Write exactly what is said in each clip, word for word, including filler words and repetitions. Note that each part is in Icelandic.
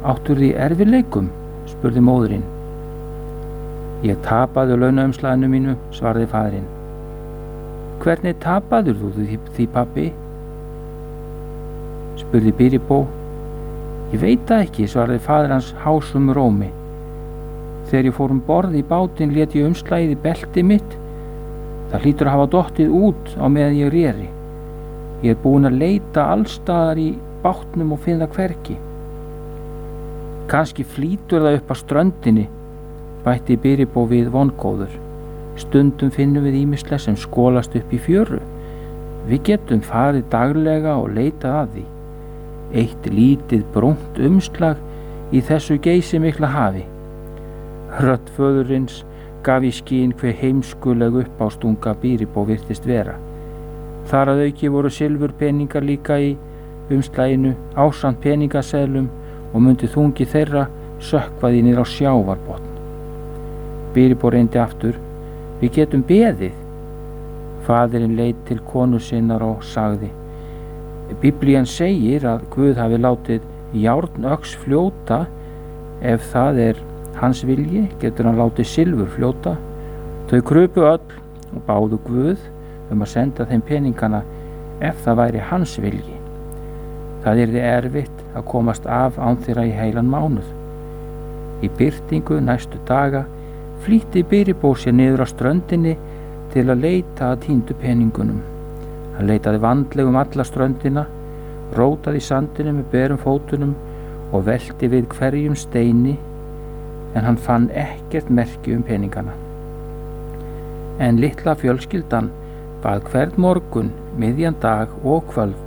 Átturðu í erfiðleikum? Spurði móðurinn. Ég tapaði launaumslaginu mínu, svaraði faðirinn. Hvernig tapaður þú því, því pabbi? Spurði Bíribo. Ég veit það ekki, svaraði faðir hans hásum rómi. Þegar ég fór um borð í bátinn lét ég umslagið í belti mitt. Það hlýtur að hafa dottið út á meðan ég reri. Ég er búinn að leita allstaðar í bátnum og finna hvergi. Kannski flýtur það upp á ströndinni, bætti Bíribo við vongóður. Stundum finnum við ýmislegt sem skolast upp í fjöru. Við getum farið daglega og leitað að því. Eitt lítið brúnt umslag í þessu geysimikla hafi. Rödd föðurins gaf í skyn hve heimskuleg uppástunga Bíribo virtist vera. Þar að auki voru silfurpeningar líka í umslaginu ásamt peningaseðlum og mundi þungi þeirra sökkvaði niður á sjávarbotn. Bíribo reyndi aftur. Við getum beðið. Faðirinn leit til konu sinnar og sagði. Biblían segir að Guð hafi látið járnöx fljóta. Ef það er hans vilji, getur hann látið silfur fljóta. Þau krupu öll og báðu Guð um að senda þeim peningana ef það væri hans vilji. Það yrði erfitt að komast af án þeirra í heilan mánuð. Í birtingu næstu daga flýtti Bíribo sér niður á ströndinni til að leita að týndu peningunum. Hann leitaði vandlega um alla ströndina, rótaði í sandinu með berum fótunum og velti við hverjum steini, en hann fann ekkert merki um peningana. En litla fjölskyldan bað hvern morgun, miðjan dag og kvöld.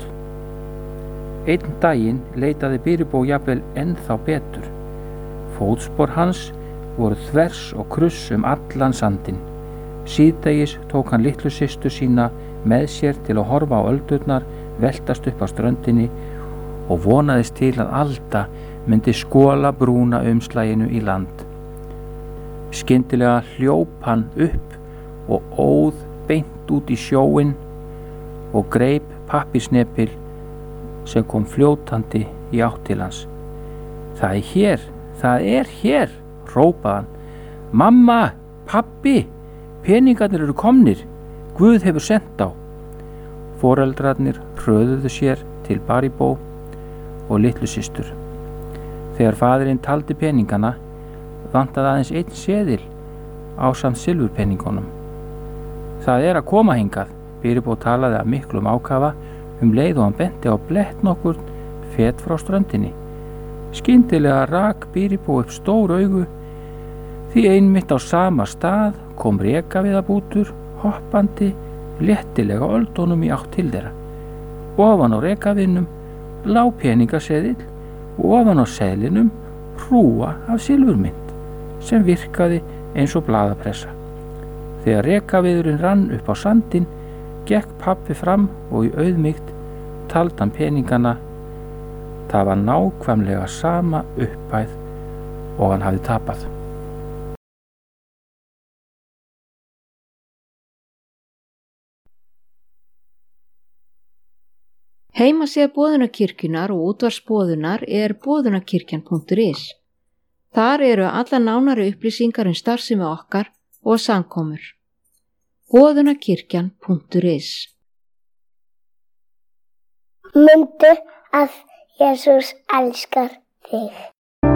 Einn daginn leitaði Bíribo jafnvel ennþá betur. Fótspor hans voru þvers og kruss um allan sandinn. Síðdegis tók hann litlu systur sína með sér til að horfa á öldurnar veltast upp á ströndinni og vonaðist til að Alda myndi skola brúna umslaginu í land. Skyndilega hljóp hann upp og óð beint út í sjóinn og greip pappírsnepil sem kom fljótandi í átt til hans. Það er hér, það er hér, hrópaði hann. Mamma, pabbi, peningarnir eru komnir, Guð hefur sendt á. Foreldrarnir hröðuðu sér til Bíribo og litlu systur. Þegar faðirinn taldi peningana, vantaði aðeins einn seðil ásamt silfurpeningunum. Það er að koma hingað, Bíribo talaði af miklum ákafa um leið og hann benti á blett nokkur fet frá ströndinni. Skyndilega rak Bíribo upp stór augu því einmitt á sama stað kom rekaviðabútur hoppandi léttilega öldunum í átt til þeirra. Ofan á rekaviðnum lá peningaseðill og ofan á seðlinum hrúga af silfurmynt sem virkaði eins og blaðapressa. Þegar rekaviðurinn rann upp á sandinn gekk pabbi fram og í auðmýkt taldi hann peningana. Það var nákvæmlega sama upphæð og hann hafði tapað. Heimasíða Boðunarkirkjunnar og útvarpsboðunar er boðunarkirkjan punktur is. Þar eru alla nánari upplýsingar um starfsemi okkar og samkomur. boðunarkirkjan punktur is. Mundu að Jesús elskar þig.